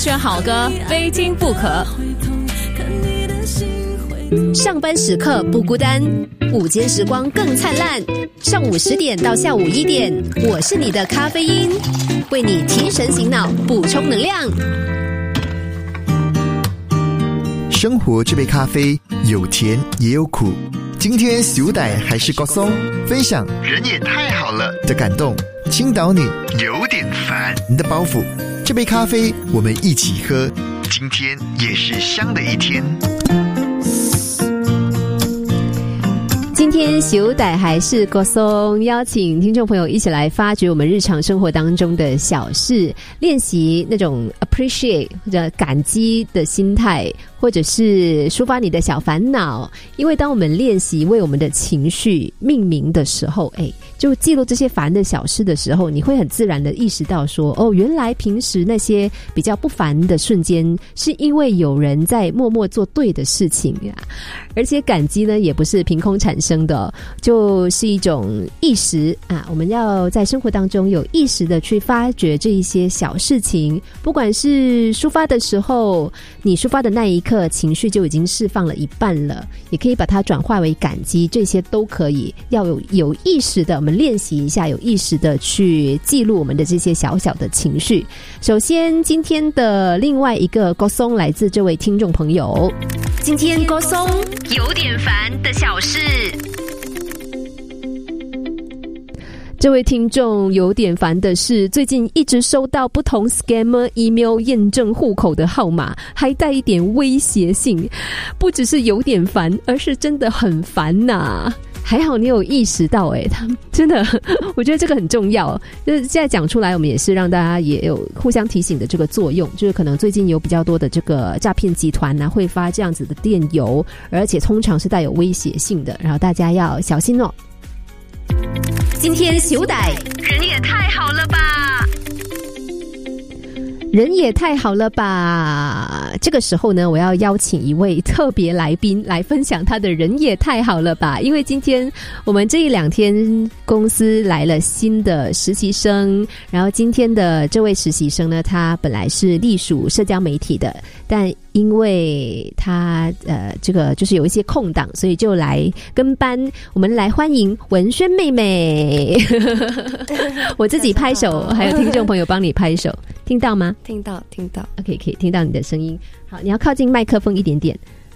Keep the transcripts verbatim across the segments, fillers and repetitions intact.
选好歌，非听不可。上班时刻不孤单，午间时光更灿烂。上午十点到下午一点，我是你的咖啡因，为你提神醒脑，补充能量。 生活这杯咖啡有甜也有苦，今天小歹还是高松，分享人也太好了的感动，倾倒你有点烦的包袱。这杯咖啡我们一起喝，今天也是香的一天。 今天小歹还是高松，邀请听众朋友一起来发掘我们日常生活当中的小事，练习那种 appreciate 或者感激的心态，或者是抒发你的小烦恼。因为当我们练习为我们的情绪命名的时候，哎，就记录这些烦的小事的时候，你会很自然的意识到说，哦，原来平时那些比较不烦的瞬间，是因为有人在默默做对的事情呀。而且感激呢，也不是凭空产生的，就是一种意识啊。我们要在生活当中有意识的去发掘这一些小事情，不管是抒发的时候，你抒发的那一刻情绪就已经释放了一半了，也可以把它转化为感激，这些都可以。要有有意识的，我们练习一下，有意识的去记录我们的这些小小的情绪。首先，今天的另外一个歌颂来自这位听众朋友，今天歌颂有点烦的小事。这位听众有点烦的是，最近一直收到不同 scammer email 验证户口的号码，还带一点威胁性，不只是有点烦，而是真的很烦呐。还好你有意识到，诶，他真的，我觉得这个很重要。就是现在讲出来，我们也是让大家也有互相提醒的这个作用。就是可能最近有比较多的这个诈骗集团呢、啊，会发这样子的电邮，而且通常是带有威胁性的，然后大家要小心哦。今天小歹人也太好了吧！人也太好了吧！这个时候呢，我要邀请一位特别来宾来分享他的人也太好了吧。因为今天我们这一两天公司来了新的实习生，然后今天的这位实习生呢，他本来是隶属社交媒体的，但因为他呃这个就是有一些空档，所以就来跟班。我们来欢迎文轩妹妹。我自己拍手，还有听众朋友帮你拍手，听到吗？ 听到听到 OK 可以听到你的声音。好，你要靠近麦克风一点点。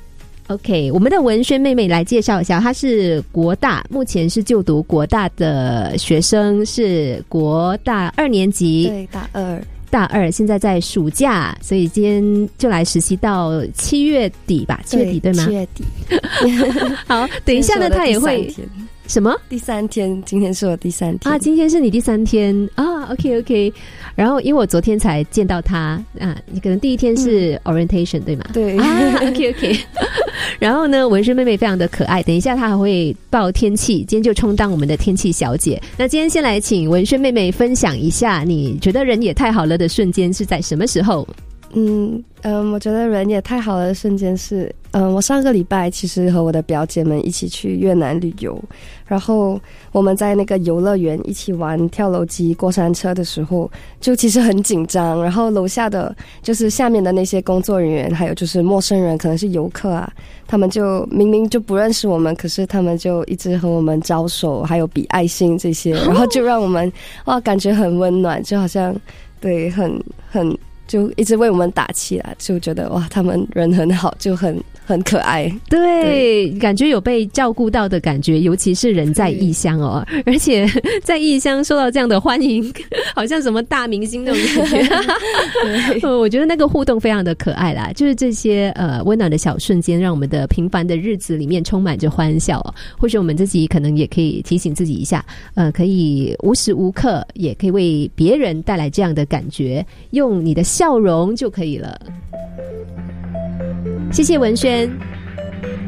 OK， 我们的文轩妹妹来介绍一下，她是国大，目前是就读国大的学生，是国大二年级。 对，大二大二，现在在暑假，所以今天就来实习到七月底吧？七月底 对, 对吗？ 七月底。 好，等一下呢，他也会什么？ 第三天，今天是我第三天啊！今天是你第三天啊 ？OK OK。然后因为我昨天才见到他啊，你可能第一天是 orientation、嗯、对吗？ 对啊 OK OK。然后呢，文轩妹妹非常的可爱，等一下她还会报天气，今天就充当我们的天气小姐。那今天先来请文轩妹妹分享一下，你觉得人也太好了的瞬间是在什么时候？ 嗯嗯，我觉得人也太好了的瞬间是，嗯，我上个礼拜其实和我的表姐们一起去越南旅游，然后我们在那个游乐园一起玩跳楼机、过山车的时候，就其实很紧张。然后楼下的就是下面的那些工作人员，还有就是陌生人，可能是游客啊，他们就明明就不认识我们，可是他们就一直和我们招手，还有比爱心这些，然后就让我们哇感觉很温暖，就好像对很很。就一直为我们打气啦，就觉得哇，他们人很好，就很很可爱。 对, 对， 感觉有被照顾到的感觉，尤其是人在异乡哦，而且在异乡受到这样的欢迎，好像什么大明星那种感觉。对我觉得那个互动非常的可爱啦，就是这些呃温暖的小瞬间，让我们的平凡的日子里面充满着欢笑哦。或许我们自己可能也可以提醒自己一下，呃，可以无时无刻也可以为别人带来这样的感觉，用你的笑容就可以了。谢谢文轩。